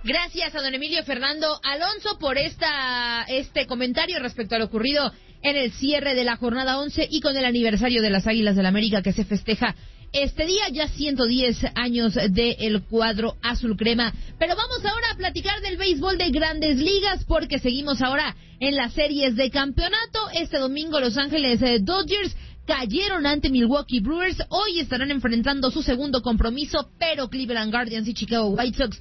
Gracias a don Emilio Fernando Alonso por este comentario respecto a lo ocurrido en el cierre de la jornada 11 y con el aniversario de las Águilas del América que se festeja este día, ya 110 años del cuadro azul crema. Pero vamos ahora a platicar del béisbol de Grandes Ligas porque seguimos ahora en las series de campeonato. Este domingo Los Ángeles Dodgers cayeron ante Milwaukee Brewers. Hoy estarán enfrentando su segundo compromiso, pero Cleveland Guardians y Chicago White Sox,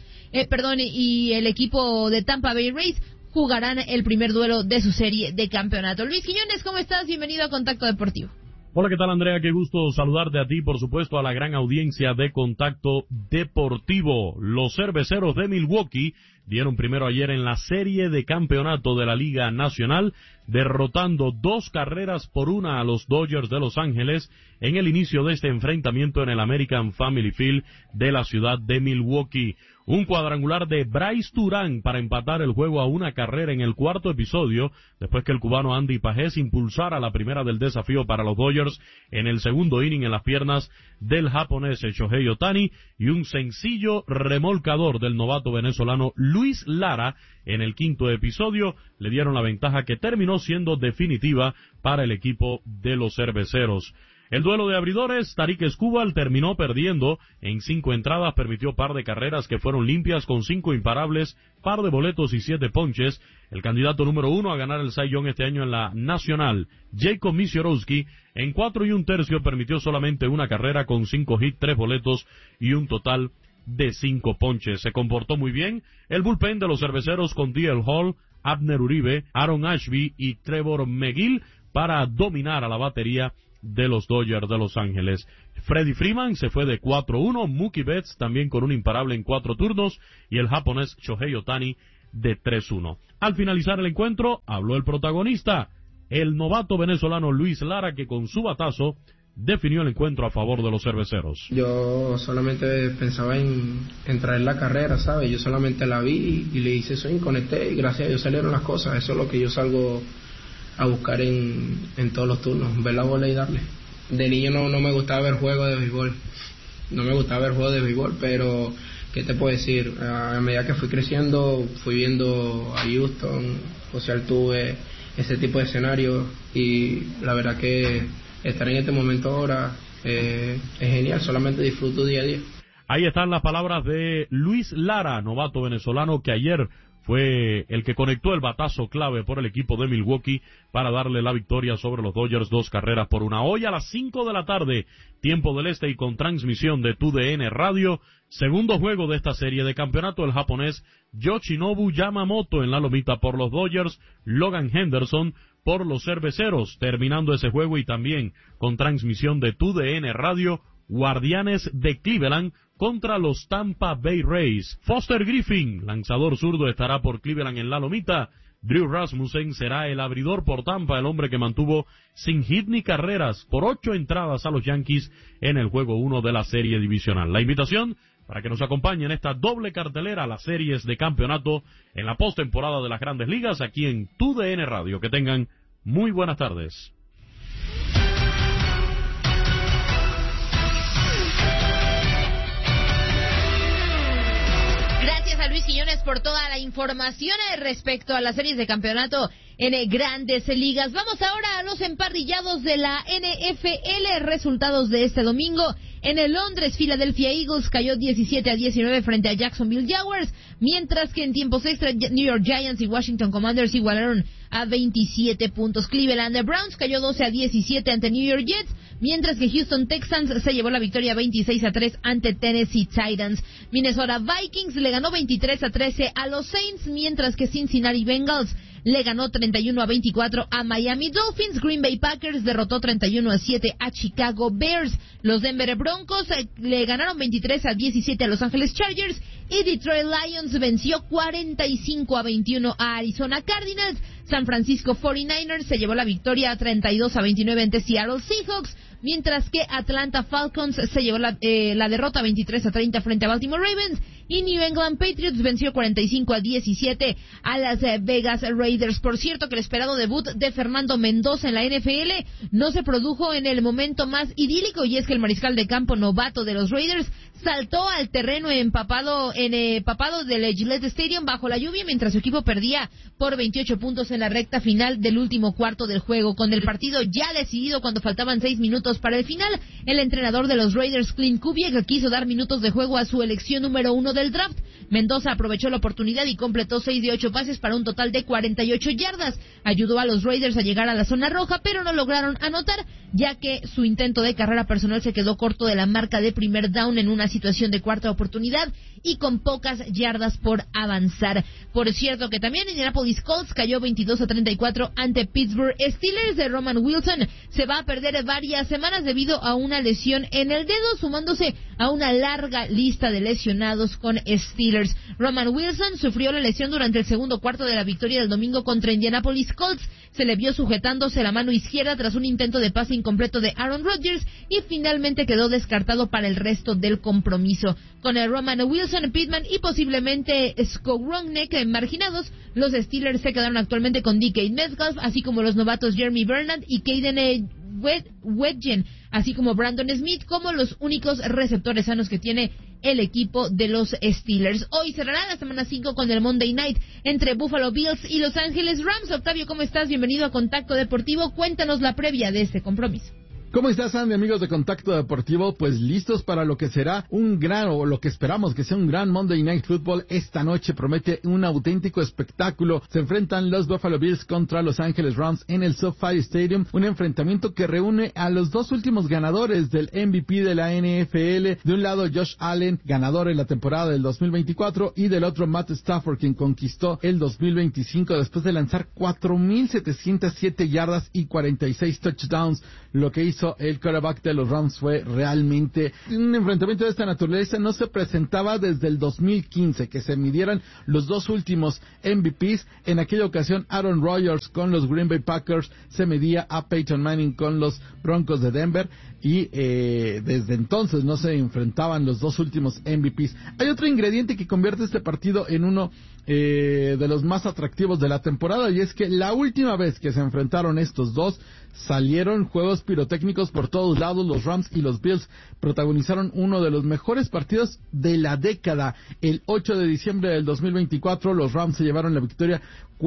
y el equipo de Tampa Bay Rays jugarán el primer duelo de su serie de campeonato. Luis Quiñones, ¿cómo estás? Bienvenido a Contacto Deportivo. Hola, ¿qué tal, Andrea? Qué gusto saludarte a ti, por supuesto, a la gran audiencia de Contacto Deportivo. Los Cerveceros de Milwaukee dieron primero ayer en la serie de campeonato de la Liga Nacional, derrotando 2-1 a los Dodgers de Los Ángeles en el inicio de este enfrentamiento en el American Family Field de la ciudad de Milwaukee. Un cuadrangular de Bryce Turán para empatar el juego a 1 carrera en el cuarto episodio, después que el cubano Andy Pajés impulsara la primera del desafío para los Dodgers en el segundo inning en las piernas del japonés Shohei Ohtani, y un sencillo remolcador del novato venezolano Luis Lara en el quinto episodio le dieron la ventaja que terminó siendo definitiva para el equipo de los Cerveceros. El duelo de abridores, Tarik Skubal terminó perdiendo en 5 entradas, permitió par de carreras que fueron limpias con 5 imparables, par de boletos y 7 ponches. El candidato número 1 a ganar el Cy Young este año en la Nacional, Jacob Misiorowski, en 4 1/3 permitió solamente 1 carrera con 5 hits, 3 boletos y un total de 5 ponches. Se comportó muy bien el bullpen de los Cerveceros con D.L. Hall, Abner Uribe, Aaron Ashby y Trevor McGill para dominar a la batería de los Dodgers de Los Ángeles. Freddie Freeman se fue de 4-1, Mookie Betts también con un imparable en 4 turnos y el japonés Shohei Ohtani de 3-1. Al finalizar el encuentro, habló el protagonista, el novato venezolano Luis Lara, que con su batazo definió el encuentro a favor de los Cerveceros. Yo solamente pensaba en traer la carrera, ¿sabes? Yo solamente la vi y le hice swing, conecté y gracias a Dios salieron las cosas. Eso es lo que yo salgo a buscar en todos los turnos, ver la bola y darle. De niño no me gustaba ver juegos de béisbol, pero ¿qué te puedo decir? A medida que fui creciendo, fui viendo a Houston, José Altuve, ese tipo de escenarios, y la verdad que estar en este momento ahora es genial, solamente disfruto día a día. Ahí están las palabras de Luis Lara, novato venezolano que ayer fue el que conectó el batazo clave por el equipo de Milwaukee para darle la victoria sobre los Dodgers 2-1. Hoy a las 5 de la tarde, tiempo del este y con transmisión de TUDN Radio, segundo juego de esta serie de campeonato, el japonés Yoshinobu Yamamoto en la lomita por los Dodgers, Logan Henderson por los Cerveceros, terminando ese juego y también con transmisión de TUDN Radio, Guardianes de Cleveland contra los Tampa Bay Rays. Foster Griffin, lanzador zurdo, estará por Cleveland en la lomita. Drew Rasmussen será el abridor por Tampa, el hombre que mantuvo sin hit ni carreras por 8 entradas a los Yankees en el juego 1 de la serie divisional. La invitación para que nos acompañen en esta doble cartelera, las series de campeonato en la postemporada de las Grandes Ligas, aquí en TUDN Radio. Que tengan muy buenas tardes. Gracias a Luis Quiñones por toda la información respecto a las series de campeonato en Grandes Ligas. Vamos ahora a los emparrillados de la NFL. Resultados de este domingo. En el Londres, Philadelphia Eagles cayó 17-19 frente a Jacksonville Jaguars, mientras que en tiempos extra New York Giants y Washington Commanders igualaron a 27 puntos. Cleveland Browns cayó 12-17 ante New York Jets, mientras que Houston Texans se llevó la victoria 26-3 ante Tennessee Titans. Minnesota Vikings le ganó 23-13 a los Saints, mientras que Cincinnati Bengals le ganó 31-24 a Miami Dolphins. Green Bay Packers derrotó 31-7 a Chicago Bears. Los Denver Broncos le ganaron 23-17 a Los Angeles Chargers, y Detroit Lions venció 45-21 a Arizona Cardinals. San Francisco 49ers se llevó la victoria 32-29 ante Seattle Seahawks, mientras que Atlanta Falcons se llevó la derrota 23-30 frente a Baltimore Ravens, y New England Patriots venció 45-17 a las Vegas Raiders. Por cierto, que el esperado debut de Fernando Mendoza en la NFL no se produjo en el momento más idílico, y es que el mariscal de campo novato de los Raiders saltó al terreno empapado del Gillette Stadium bajo la lluvia mientras su equipo perdía por 28 puntos en la recta final del último cuarto del juego. Con el partido ya decidido cuando faltaban 6 minutos para el final, el entrenador de los Raiders, Clint Kubiak, quiso dar minutos de juego a su elección número 1 del draft. Mendoza aprovechó la oportunidad y completó 6 de 8 pases para un total de 48 yardas. Ayudó a los Raiders a llegar a la zona roja, pero no lograron anotar, ya que su intento de carrera personal se quedó corto de la marca de primer down en una situación de cuarta oportunidad y con pocas yardas por avanzar. Por cierto que también Indianapolis Colts cayó 22-34 ante Pittsburgh Steelers. De Roman Wilson se va a perder varias semanas debido a una lesión en el dedo, sumándose a una larga lista de lesionados con Steelers. Roman Wilson sufrió la lesión durante el segundo cuarto de la victoria del domingo contra Indianapolis Colts. Se le vio sujetándose la mano izquierda tras un intento de pase incompleto de Aaron Rodgers y finalmente quedó descartado para el resto del compromiso. Con el Roman Wilson, Pittman y posiblemente Skowronek marginados, los Steelers se quedaron actualmente con DK Metcalf, así como los novatos Jeremy Bernard y Caden Wedgen, así como Brandon Smith, como los únicos receptores sanos que tiene el equipo de los Steelers. Hoy cerrará la semana 5 con el Monday Night entre Buffalo Bills y Los Ángeles Rams. Octavio, ¿cómo estás? Bienvenido a Contacto Deportivo. Cuéntanos la previa de este compromiso. ¿Cómo estás, Andy, amigos de Contacto Deportivo? Pues listos para lo que será o lo que esperamos que sea un gran Monday Night Football. Esta noche promete un auténtico espectáculo. Se enfrentan los Buffalo Bills contra Los Ángeles Rams en el SoFi Stadium. Un enfrentamiento que reúne a los dos últimos ganadores del MVP de la NFL. De un lado, Josh Allen, ganador en la temporada del 2024, y del otro, Matt Stafford, quien conquistó el 2025 después de lanzar 4,707 yardas y 46 touchdowns. Lo que hizo el quarterback de los Rams fue realmente un enfrentamiento de esta naturaleza. No se presentaba desde el 2015 que se midieran los dos últimos MVPs. En aquella ocasión, Aaron Rodgers con los Green Bay Packers se medía a Peyton Manning con los Broncos de Denver, y desde entonces no se enfrentaban los dos últimos MVPs. Hay otro ingrediente que convierte este partido en uno de los más atractivos de la temporada, y es que la última vez que se enfrentaron estos dos salieron juegos pirotécnicos por todos lados. Los Rams y los Bills protagonizaron uno de los mejores partidos de la década. El 8 de diciembre del 2024 los Rams se llevaron la victoria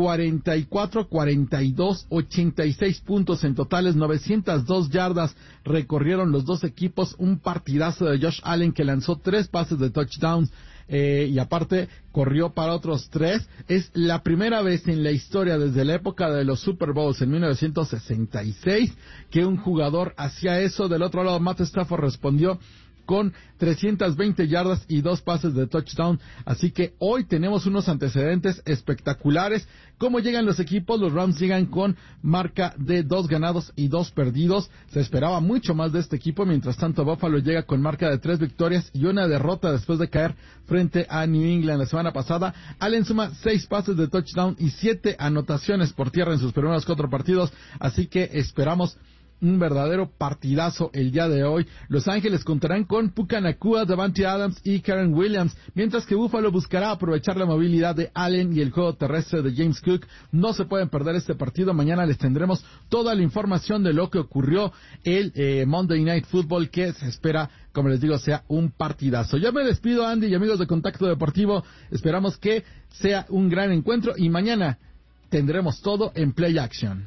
44-42, 86 puntos en totales, 902 yardas recorrieron los dos equipos. Un partidazo de Josh Allen, que lanzó 3 pases de touchdowns, y aparte corrió para otros 3. Es la primera vez en la historia desde la época de los Super Bowls en 1966 que un jugador hacía eso. Del otro lado, Matt Stafford respondió con 320 yardas y 2 pases de touchdown. Así que hoy tenemos unos antecedentes espectaculares. ¿Cómo llegan los equipos? Los Rams llegan con marca de 2 ganados y 2 perdidos. Se esperaba mucho más de este equipo. Mientras tanto, Buffalo llega con marca de 3 victorias y 1 derrota después de caer frente a New England la semana pasada. Allen suma 6 pases de touchdown y 7 anotaciones por tierra en sus primeros 4 partidos. Así que esperamos un verdadero partidazo el día de hoy. Los Ángeles contarán con Puka Nacua, Davante Adams y Karen Williams, mientras que Buffalo buscará aprovechar la movilidad de Allen y el juego terrestre de James Cook. No se pueden perder este partido. Mañana les tendremos toda la información de lo que ocurrió el Monday Night Football, que se espera, como les digo, sea un partidazo. Ya me despido, Andy y amigos de Contacto Deportivo. Esperamos que sea un gran encuentro y mañana tendremos todo en Play Action.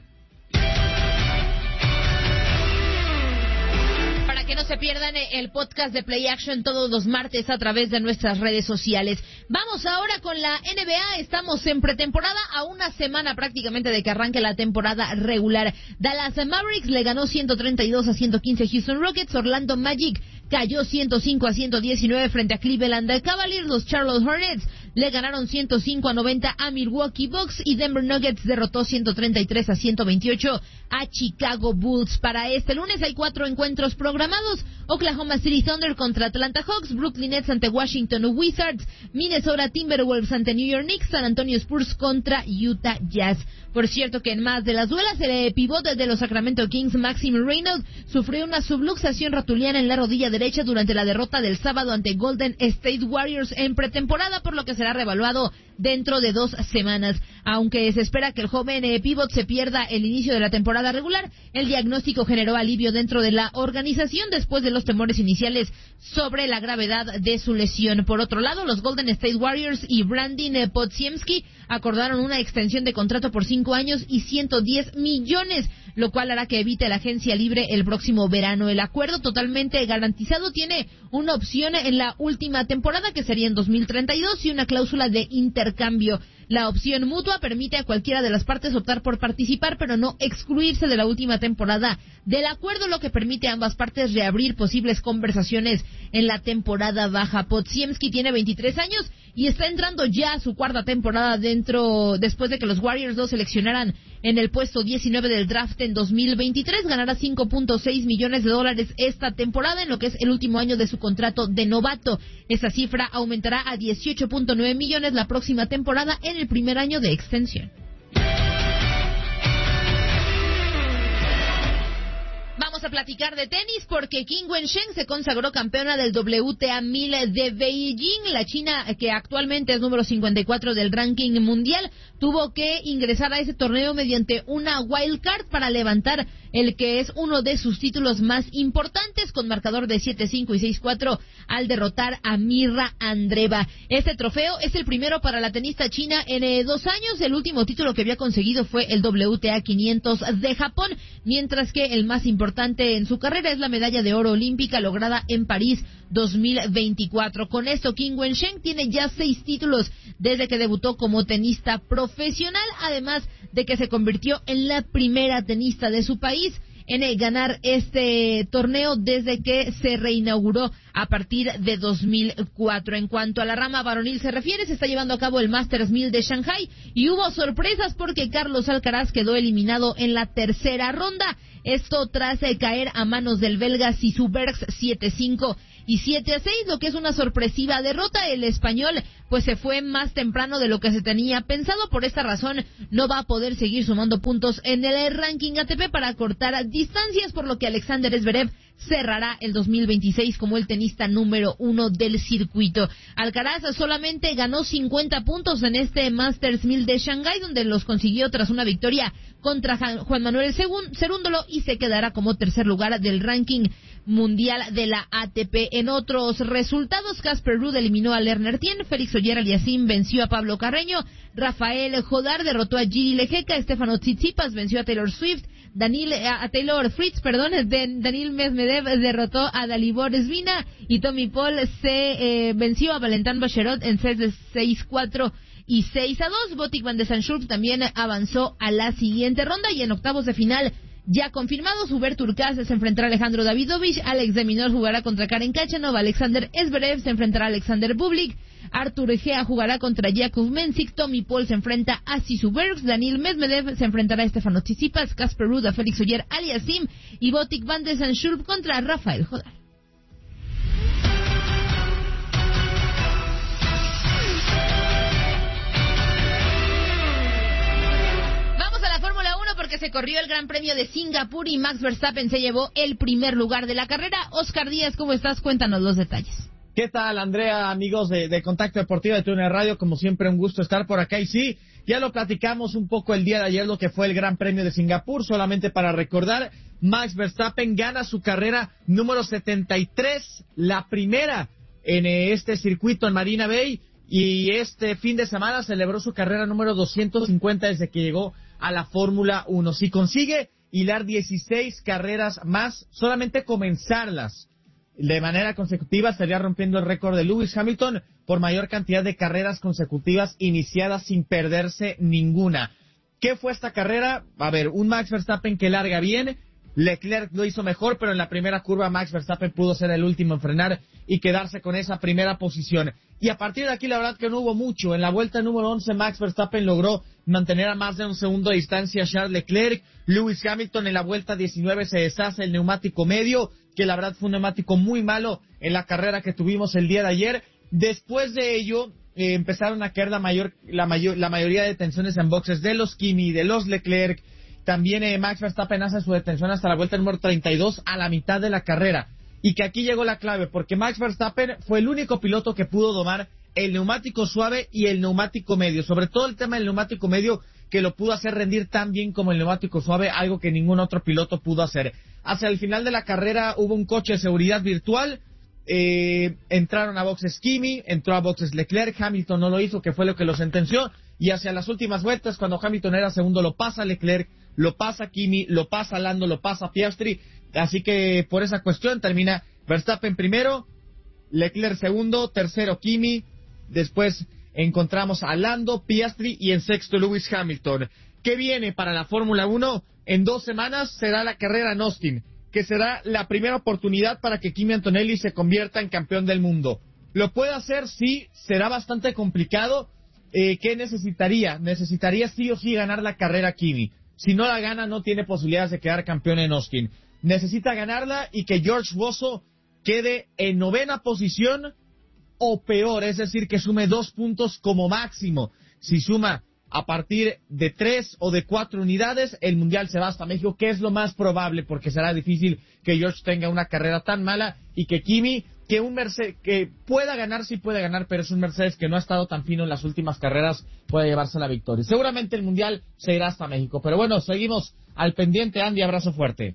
Que no se pierdan el podcast de Play Action todos los martes a través de nuestras redes sociales. Vamos ahora con la NBA. Estamos en pretemporada, a una semana prácticamente de que arranque la temporada regular. Dallas Mavericks le ganó 132-115 a Houston Rockets. Orlando Magic cayó 105-119 frente a Cleveland Cavaliers. Los Charlotte Hornets le ganaron 105-90 a Milwaukee Bucks, y Denver Nuggets derrotó 133-128 a Chicago Bulls. Para este lunes hay 4 encuentros programados. Oklahoma City Thunder contra Atlanta Hawks, Brooklyn Nets ante Washington Wizards, Minnesota Timberwolves ante New York Knicks, San Antonio Spurs contra Utah Jazz. Por cierto que en más de las duelas, el pivote de los Sacramento Kings, Maxim Reynolds, sufrió una subluxación rotuliana en la rodilla derecha durante la derrota del sábado ante Golden State Warriors en pretemporada, por lo que será será reevaluado dentro de 2 semanas. Aunque se espera que el joven pívot se pierda el inicio de la temporada regular, el diagnóstico generó alivio dentro de la organización después de los temores iniciales sobre la gravedad de su lesión. Por otro lado, los Golden State Warriors y Brandin Podziemski acordaron una extensión de contrato por 5 años y 110 millones, lo cual hará que evite la agencia libre el próximo verano. El acuerdo totalmente garantizado tiene una opción en la última temporada, que sería en 2032, y una cláusula de intercambio. La opción mutua permite a cualquiera de las partes optar por participar, pero no excluirse de la última temporada del acuerdo, lo que permite a ambas partes reabrir posibles conversaciones en la temporada baja. Podziemski tiene 23 años y está entrando ya a su 4ª temporada después de que los Warriors lo seleccionaran en el puesto 19 del draft en 2023. Ganará $5.6 millones esta temporada, en lo que es el último año de su contrato de novato. Esa cifra aumentará a 18.9 millones la próxima temporada en el primer año de extensión. Vamos a platicar de tenis porque Qin Wensheng se consagró campeona del WTA 1000 de Beijing. La china, que actualmente es número 54 del ranking mundial, tuvo que ingresar a ese torneo mediante una wild card para levantar el que es uno de sus títulos más importantes, con marcador de 7-5 y 6-4 al derrotar a Mirra Andreeva. Este trofeo es el primero para la tenista china en 2 años. El último título que había conseguido fue el WTA 500 de Japón, mientras que el más importante en su carrera es la medalla de oro olímpica lograda en París 2024. Con esto, Qin Wensheng tiene ya 6 títulos desde que debutó como tenista profesional, además de que se convirtió en la primera tenista de su país en ganar este torneo desde que se reinauguró a partir de 2004. En cuanto a la rama varonil se refiere, se está llevando a cabo el Masters 1000 de Shanghai y hubo sorpresas porque Carlos Alcaraz quedó eliminado en la 3ª ronda. Esto tras caer a manos del belga Sissou Bergs 7-5 y 7-6, lo que es una sorpresiva derrota. El español pues se fue más temprano de lo que se tenía pensado. Por esta razón no va a poder seguir sumando puntos en el ranking ATP para cortar distancias, por lo que Alexander Zverev cerrará el 2026 como el tenista número 1 del circuito. Alcaraz solamente ganó 50 puntos en este Masters 1000 de Shanghái, donde los consiguió tras una victoria contra Juan Manuel Cerúndolo, y se quedará como 3er lugar del ranking mundial de la ATP. En otros resultados, Casper Ruud eliminó a Lerner Tien, Félix Auger-Aliassime venció a Pablo Carreño, Rafael Jodar derrotó a Giri Lejeca, Stefano Tsitsipas venció a Taylor Fritz, Daniil Medvedev derrotó a Dalibor Svina y Tommy Paul se venció a Valentin Bacherot en sets de 6-4 y 6-2. Botic van de Sanschulp también avanzó a la siguiente ronda, y en octavos de final ya confirmados, Hubert Hurkacz se enfrentará a Alejandro Davidovich, Alex de Minaur jugará contra Karen Khachanov, Alexander Zverev se enfrentará a Alexander Bublik, Artur Egea jugará contra Jakub Mensik, Tommy Paul se enfrenta a Sissou Bergs, Daniil Medvedev se enfrentará a Stefano Tsitsipas, Casper Ruud a Félix Auger-Aliassime y Botic van de Sanschulp contra Rafael Jodar. Porque se corrió el Gran Premio de Singapur y Max Verstappen se llevó el primer lugar de la carrera. Oscar Díaz, ¿cómo estás? Cuéntanos los detalles. ¿Qué tal, Andrea, amigos de Contacto Deportivo de TUDN Radio? Como siempre, un gusto estar por acá. Y sí, ya lo platicamos un poco el día de ayer, lo que fue el Gran Premio de Singapur. Solamente para recordar, Max Verstappen gana su carrera número 73, la primera en este circuito en Marina Bay. Y este fin de semana celebró su carrera número 250 desde que llegó a la Fórmula 1. Si consigue hilar 16 carreras más, solamente comenzarlas de manera consecutiva, estaría rompiendo el récord de Lewis Hamilton por mayor cantidad de carreras consecutivas iniciadas sin perderse ninguna. ¿Qué fue esta carrera? A ver, un Max Verstappen que larga bien. Leclerc lo hizo mejor, pero en la primera curva Max Verstappen pudo ser el último en frenar y quedarse con esa primera posición. Y a partir de aquí la verdad que no hubo mucho. En la vuelta número 11 Max Verstappen logró mantener a más de un segundo de distancia a Charles Leclerc. Lewis Hamilton en la vuelta 19 se deshace el neumático medio, que la verdad fue un neumático muy malo en la carrera que tuvimos el día de ayer. Después de ello empezaron a caer la mayoría de detenciones en boxes de los Kimi, de los Leclerc. También Max Verstappen hace su detención hasta la vuelta número 32 a la mitad de la carrera. Y que aquí llegó la clave, porque Max Verstappen fue el único piloto que pudo domar el neumático suave y el neumático medio. Sobre todo el tema del neumático medio, que lo pudo hacer rendir tan bien como el neumático suave, algo que ningún otro piloto pudo hacer. Hacia el final de la carrera hubo un coche de seguridad virtual, entraron a boxes Kimi, entró a boxes Leclerc, Hamilton no lo hizo, que fue lo que lo sentenció, y hacia las últimas vueltas, cuando Hamilton era segundo, lo pasa Leclerc, lo pasa Kimi, lo pasa Lando, lo pasa Piastri, así que por esa cuestión termina Verstappen primero, Leclerc segundo, tercero Kimi, después encontramos a Lando, Piastri y en sexto Lewis Hamilton. ¿Qué viene para la Fórmula 1? En 2 semanas será la carrera en Austin, que será la primera oportunidad para que Kimi Antonelli se convierta en campeón del mundo. ¿Lo puede hacer? Sí, será bastante complicado. ¿Qué necesitaría? Necesitaría sí o sí ganar la carrera Kimi. Si no la gana, no tiene posibilidades de quedar campeón en Austin. Necesita ganarla y que George Russell quede en 9ª posición o peor, es decir, que sume 2 puntos como máximo. Si suma a partir de 3 o de 4 unidades, el Mundial se va hasta México, que es lo más probable, porque será difícil que George tenga una carrera tan mala y que Kimi, que un Mercedes, que pueda ganar, sí puede ganar, pero es un Mercedes que no ha estado tan fino en las últimas carreras, puede llevarse la victoria. Seguramente el Mundial se irá hasta México, pero bueno, seguimos al pendiente. Andy, abrazo fuerte.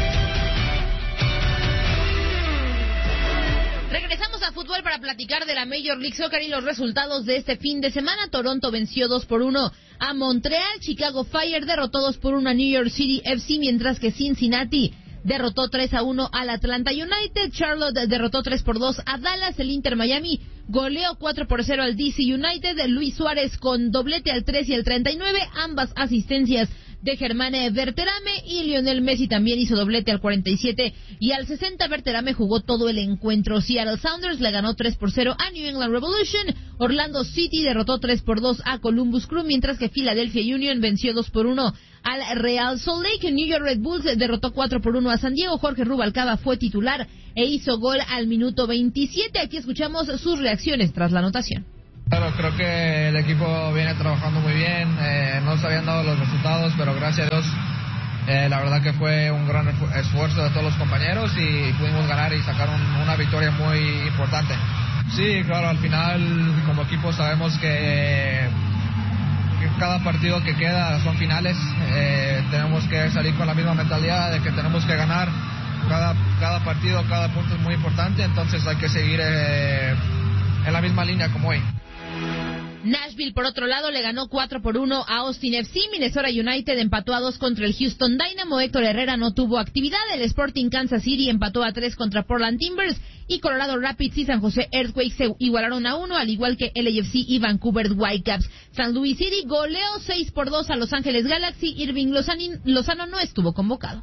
Regresamos a fútbol para platicar de la Major League Soccer y los resultados de este fin de semana. Toronto venció 2-1 a Montreal. Chicago Fire derrotó 2-1 a New York City FC, mientras que Cincinnati derrotó 3-1 al Atlanta United. Charlotte derrotó 3-2 a Dallas. El Inter Miami goleó 4-0 al DC United. Luis Suárez con doblete al 3 y al 39, ambas asistencias de Germán Berterame, y Lionel Messi también hizo doblete al 47 y al 60. Berterame jugó todo el encuentro. Seattle Sounders le ganó 3-0 a New England Revolution. Orlando City derrotó 3-2 a Columbus Crew, mientras que Philadelphia Union venció 2-1 al Real Salt Lake. New York Red Bulls derrotó 4-1 a San Diego. Jorge Rubalcaba fue titular e hizo gol al minuto 27. Aquí escuchamos sus reacciones tras la anotación. Claro, creo que el equipo viene trabajando muy bien, no se habían dado los resultados, pero gracias a Dios, la verdad que fue un gran esfuerzo de todos los compañeros y pudimos ganar y sacar una victoria muy importante. Sí, claro, al final como equipo sabemos que cada partido que queda son finales, tenemos que salir con la misma mentalidad de que tenemos que ganar cada partido, cada punto es muy importante, entonces hay que seguir en la misma línea como hoy. Nashville, por otro lado, le ganó 4-1 a Austin FC. Minnesota United empató a 2 contra el Houston Dynamo. Héctor Herrera no tuvo actividad. El Sporting Kansas City empató a 3 contra Portland Timbers. Y Colorado Rapids y San José Earthquakes se igualaron a 1, al igual que LAFC y Vancouver Whitecaps. San Luis City goleó 6-2 a Los Ángeles Galaxy. Irving Lozano no estuvo convocado.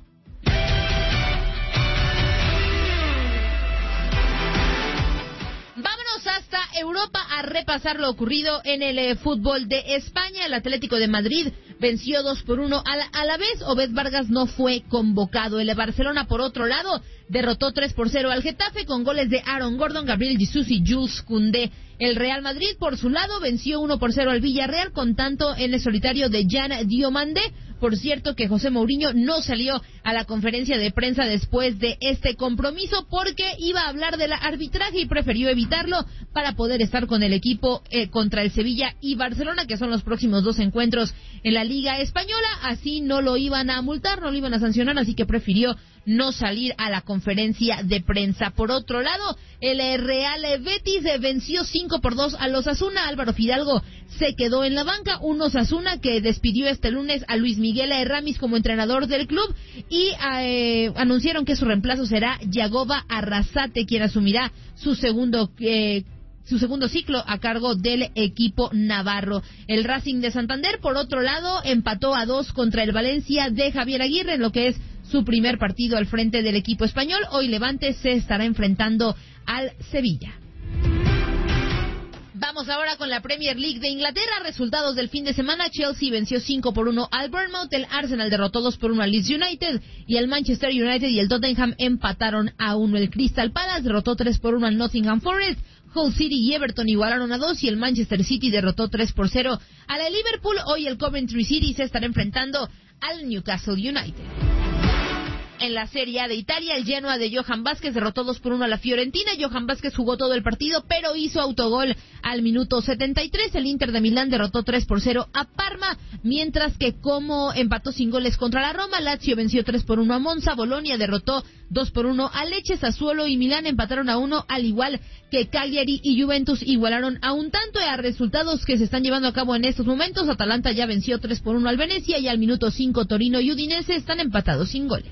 Vámonos hasta Europa a repasar lo ocurrido en el fútbol de España. El Atlético de Madrid venció 2-1 al Alavés. Obed Vargas no fue convocado. El Barcelona, por otro lado, derrotó 3-0 al Getafe con goles de Aaron Gordon, Gabriel Jesus y Jules Koundé. El Real Madrid, por su lado, venció 1-0 al Villarreal con tanto en el solitario de Jan Diomandé. Por cierto que José Mourinho no salió a la conferencia de prensa después de este compromiso porque iba a hablar del arbitraje y prefirió evitarlo para poder estar con el equipo contra el Sevilla y Barcelona, que son los próximos 2 encuentros en la Liga Española. Así no lo iban a multar, no lo iban a sancionar, así que prefirió no salir a la conferencia de prensa. Por otro lado, el Real Betis venció 5-2 a los Osasuna. Álvaro Fidalgo se quedó en la banca. Un Osasuna que despidió este lunes a Luis Miguel Ramis como entrenador del club y anunciaron que su reemplazo será Yagoba Arrasate, quien asumirá su segundo ciclo a cargo del equipo navarro. El Racing de Santander, por otro lado, empató a 2 contra el Valencia de Javier Aguirre en lo que es su primer partido al frente del equipo español. Hoy Levante se estará enfrentando al Sevilla. Vamos ahora con la Premier League de Inglaterra. Resultados del fin de semana. Chelsea venció 5-1 al Bournemouth. El Arsenal derrotó 2-1 al Leeds United. Y el Manchester United y el Tottenham empataron a 1. El Crystal Palace derrotó 3-1 al Nottingham Forest. Hull City y Everton igualaron a 2 y el Manchester City derrotó 3-0 a la Liverpool. Hoy el Coventry City se estará enfrentando al Newcastle United. En la Serie A de Italia, el Genoa de Johan Vázquez derrotó 2-1 a la Fiorentina. Johan Vázquez jugó todo el partido, pero hizo autogol al minuto 73. El Inter de Milán derrotó 3-0 a Parma, mientras que Como empató sin goles contra la Roma. Lazio venció 3-1 a Monza. Bolonia derrotó 2-1 a Lecce. Sassuolo y Milán empataron a 1, al igual que Cagliari y Juventus igualaron a un tanto. A resultados que se están llevando a cabo en estos momentos, Atalanta ya venció 3-1 al Venecia y al minuto 5 Torino y Udinese están empatados sin goles.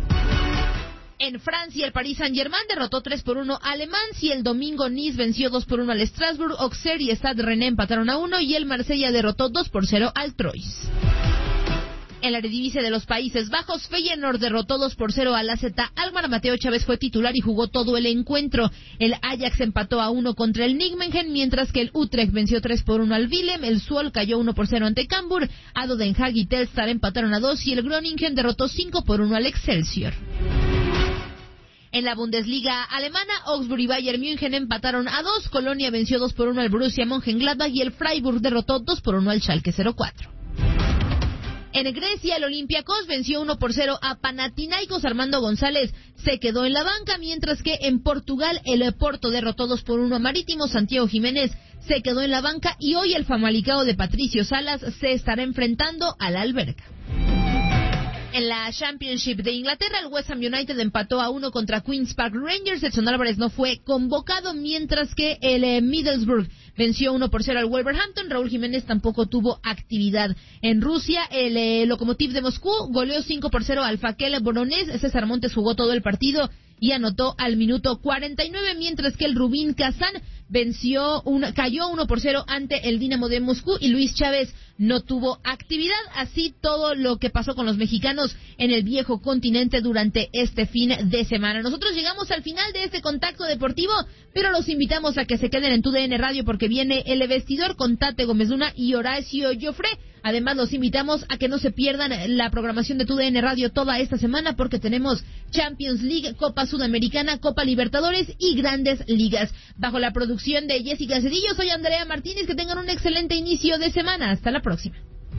En Francia, el Paris Saint-Germain derrotó 3-1 a Le Mans y el domingo Nice venció 2-1 al Strasbourg. Auxerre y Stade Rennais empataron a 1 y el Marsella derrotó 2-0 al Troyes. En la Eredivisie de los Países Bajos, Feyenoord derrotó 2-0 al AZ Alkmaar. Mateo Chávez fue titular y jugó todo el encuentro. El Ajax empató a 1 contra el Nijmegen, mientras que el Utrecht venció 3-1 al Willem. El Zwolle cayó 1-0 ante Cambuur. ADO Den Haag y Telstar empataron a 2 y el Groningen derrotó 5-1 al Excelsior. En la Bundesliga alemana, Augsburg y Bayern München empataron a 2, Colonia venció 2-1 al Borussia Mönchengladbach y el Freiburg derrotó 2-1 al Schalke 04. En Grecia, el Olympiacos venció 1-0 a Panathinaikos. Armando González se quedó en la banca, mientras que en Portugal el Porto derrotó 2-1 a Marítimo. Santiago Jiménez se quedó en la banca y hoy el Famalicão de Patricio Salas se estará enfrentando al Alberca. En la Championship de Inglaterra, el West Ham United empató a 1 contra Queen's Park Rangers. Edson Álvarez no fue convocado, mientras que el Middlesbrough venció 1-0 al Wolverhampton. Raúl Jiménez tampoco tuvo actividad. En Rusia, el Lokomotiv de Moscú goleó 5-0 al Fakel Voronezh. César Montes jugó todo el partido y anotó al minuto 49, mientras que el Rubin Kazán cayó 1-0 ante el Dinamo de Moscú y Luis Chávez no tuvo actividad. Así todo lo que pasó con los mexicanos en el viejo continente durante este fin de semana. Nosotros llegamos al final de este contacto deportivo, pero los invitamos a que se queden en TUDN Radio porque viene El Vestidor con Tate Gómez Luna y Horacio Joffre. Además, los invitamos a que no se pierdan la programación de TUDN Radio toda esta semana porque tenemos Champions League, Copa Sudamericana, Copa Libertadores y Grandes Ligas. Bajo la producción de Jessica Cedillo, soy Andrea Martínez. Que tengan un excelente inicio de semana. Hasta la próxima.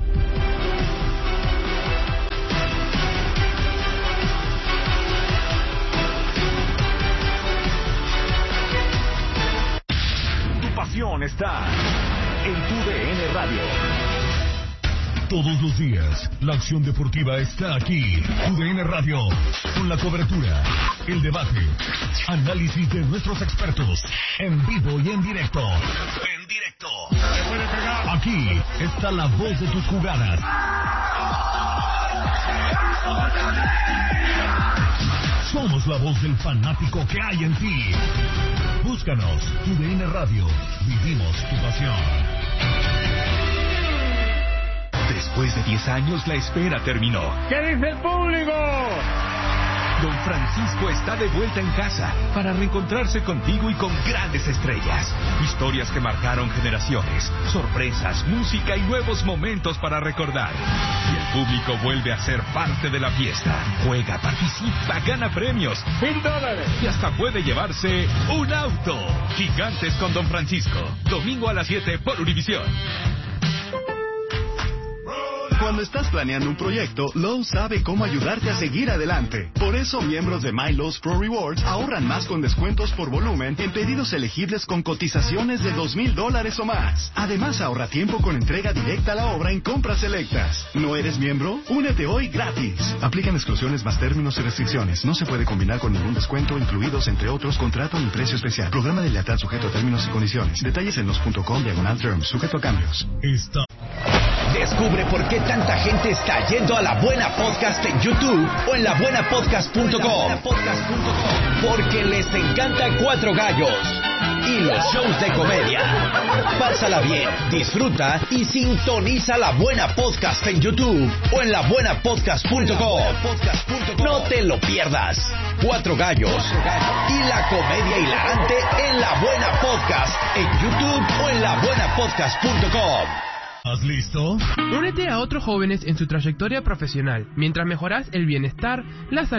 Tu pasión está en TUDN Radio. Todos los días, la acción deportiva está aquí. TUDN Radio, con la cobertura, el debate, análisis de nuestros expertos, en vivo y en directo. En directo. Aquí está la voz de tus jugadas. Somos la voz del fanático que hay en ti. Búscanos, TUDN Radio. Vivimos tu pasión. Después de 10 años, la espera terminó. ¿Qué dice el público? Don Francisco está de vuelta en casa para reencontrarse contigo y con grandes estrellas. Historias que marcaron generaciones, sorpresas, música y nuevos momentos para recordar. Y el público vuelve a ser parte de la fiesta. Juega, participa, gana premios. $1,000. Y hasta puede llevarse un auto. Gigantes con Don Francisco. Domingo a las 7 por Univisión. Cuando estás planeando un proyecto, Lowe's sabe cómo ayudarte a seguir adelante. Por eso, miembros de My Lowe's Pro Rewards ahorran más con descuentos por volumen en pedidos elegibles con cotizaciones de $2,000 o más. Además, ahorra tiempo con entrega directa a la obra en compras selectas. ¿No eres miembro? Únete hoy gratis. Aplican exclusiones más términos y restricciones. No se puede combinar con ningún descuento, incluidos, entre otros, contrato y precio especial. Programa de lealtad sujeto a términos y condiciones. Detalles en los.com/terms, sujeto a cambios. Descubre por qué tanta gente está yendo a La Buena Podcast en YouTube o en labuenapodcast.com. Porque les encanta Cuatro Gallos y los shows de comedia. Pásala bien, disfruta y sintoniza La Buena Podcast en YouTube o en labuenapodcast.com. No te lo pierdas. Cuatro Gallos y la comedia hilarante en La Buena Podcast en YouTube o en labuenapodcast.com. ¿Estás listo? Únete a otros jóvenes en su trayectoria profesional, mientras mejoras el bienestar, la salud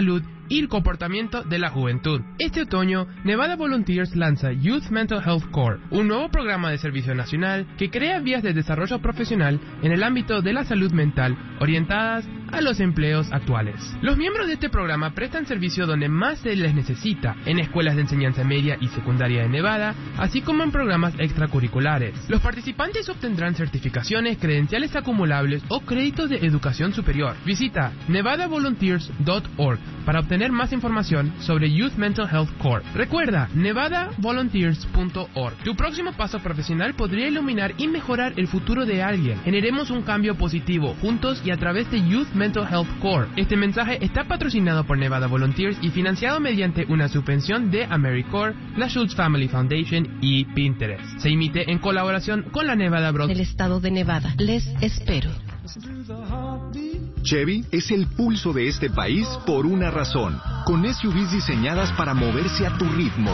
y el comportamiento de la juventud. Este otoño, Nevada Volunteers lanza Youth Mental Health Core, un nuevo programa de servicio nacional que crea vías de desarrollo profesional en el ámbito de la salud mental orientadas a los empleos actuales. Los miembros de este programa prestan servicio donde más se les necesita, en escuelas de enseñanza media y secundaria de Nevada, así como en programas extracurriculares. Los participantes obtendrán certificaciones, credenciales acumulables o créditos de educación superior. Visita nevadavolunteers.org para obtener más información sobre Youth Mental Health Core. Recuerda, nevadavolunteers.org. Tu próximo paso profesional podría iluminar y mejorar el futuro de alguien. Generemos un cambio positivo, juntos y a través de Youth Mental Health Core. Este mensaje está patrocinado por Nevada Volunteers y financiado mediante una subvención de AmeriCorps, la Schultz Family Foundation y Pinterest. Se emite en colaboración con la Nevada Broadcasting. Del estado de Nevada. Les espero. Chevy es el pulso de este país por una razón, con SUVs diseñadas para moverse a tu ritmo.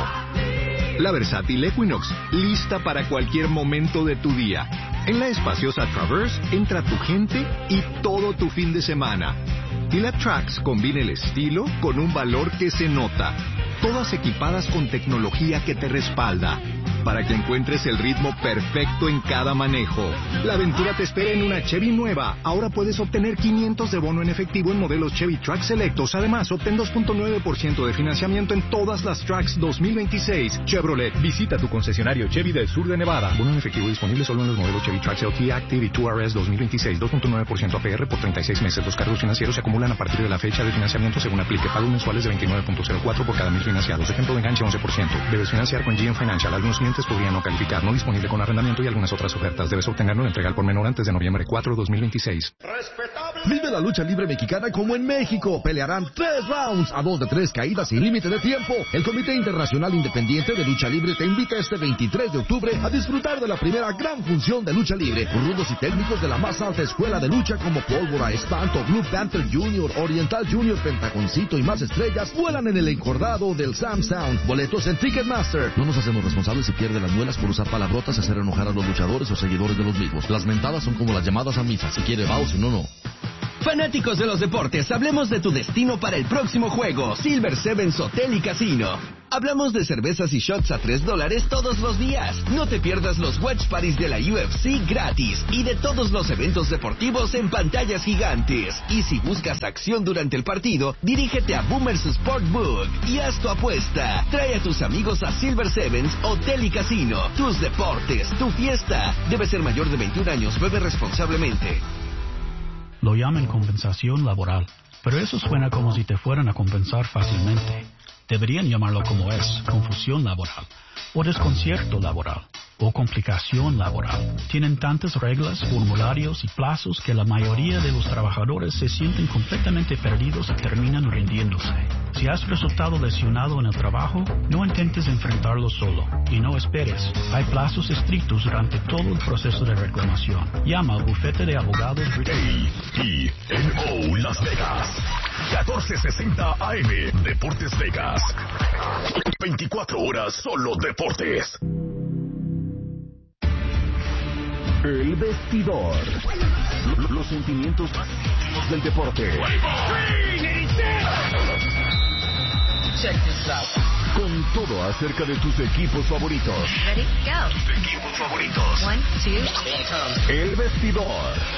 La versátil Equinox, lista para cualquier momento de tu día. En la espaciosa Traverse entra tu gente y todo tu fin de semana. Y la Trax combina el estilo con un valor que se nota. Todas equipadas con tecnología que te respalda, para que encuentres el ritmo perfecto en cada manejo. La aventura te espera en una Chevy nueva. Ahora puedes obtener 500 de bono en efectivo en modelos Chevy Trax selectos. Además, obtén 2.9% de financiamiento en todas las Trax 2026. Chevrolet, visita tu concesionario Chevy del sur de Nevada. Bono en efectivo disponible solo en los modelos Chevy Trax LT Active y 2RS 2026. 2.9% APR por 36 meses. Los cargos financieros se acumulan a partir de la fecha de financiamiento según aplique. Pagos mensuales de 29.04 por cada mes financiados. Ejemplo de enganche 11%. Debes financiar con GM Financial. Algunos clientes podrían no calificar. No disponible con arrendamiento y algunas otras ofertas. Debes obtenerlo en entrega al por menor antes de noviembre 4, 2026. Vive la lucha libre mexicana como en México. Pelearán 3 rounds a 2 de 3 caídas sin límite de tiempo. El Comité Internacional Independiente de Lucha Libre te invita este 23 de octubre a disfrutar de la primera gran función de lucha libre. Rudos y técnicos de la más alta escuela de lucha como Pólvora, Espanto, Blue Panther Jr., Oriental Jr., Pentagoncito y más estrellas vuelan en el encordado del Sam Sound. Boletos en Ticketmaster. No nos hacemos responsables si pierde las muelas por usar palabrotas y hacer enojar a los luchadores o seguidores de los mismos. Las mentadas son como las llamadas a misa. Si quiere va o si no, no. Fanáticos de los deportes, hablemos de tu destino para el próximo juego. Silver Sevens Hotel y Casino. Hablamos de cervezas y shots a $3 todos los días. No te pierdas los watch parties de la UFC gratis y de todos los eventos deportivos en pantallas gigantes. Y si buscas acción durante el partido, dirígete a Boomers Sportbook y haz tu apuesta. Trae a tus amigos a Silver Sevens Hotel y Casino. Tus deportes, tu fiesta. Debe ser mayor de 21 años. Bebe responsablemente. Lo llaman compensación laboral, pero eso suena como si te fueran a compensar fácilmente. Deberían llamarlo como es, confusión laboral, o desconcierto laboral, o complicación laboral. Tienen tantas reglas, formularios y plazos que la mayoría de los trabajadores se sienten completamente perdidos y terminan rindiéndose. Si has resultado lesionado en el trabajo, no intentes enfrentarlo solo y no esperes. Hay plazos estrictos durante todo el proceso de reclamación. Llama al bufete de abogados KENO Las Vegas 1460 AM Deportes Vegas. 24 horas solo deportes. El vestidor. Los sentimientos más íntimos del deporte. Check this out. Con todo acerca de tus equipos favoritos. Ready? Go. Tus equipos favoritos. 1, 2. El vestidor.